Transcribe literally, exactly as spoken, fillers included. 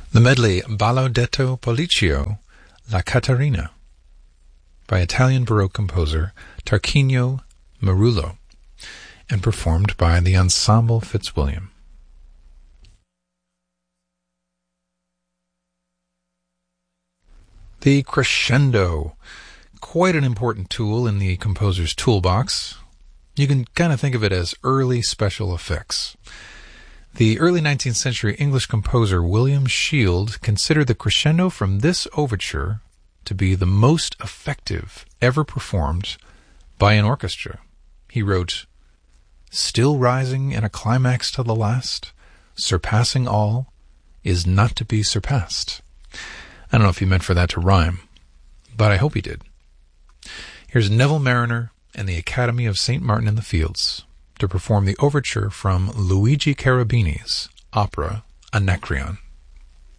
The medley Ballo detto Polliccio, La Caterina, by Italian Baroque composer Tarquinio Marullo, and performed by the Ensemble Fitzwilliam. The crescendo, quite an important tool in the composer's toolbox. You can kind of think of it as early special effects. The early nineteenth century English composer William Shield considered the crescendo from this overture to be the most effective ever performed by an orchestra. He wrote, "Still rising in a climax to the last, surpassing all, is not to be surpassed." I don't know if he meant for that to rhyme, but I hope he did. Here's Neville Marriner and the Academy of Saint Martin in the Fields to perform the overture from Luigi Cherubini's opera Anacreon.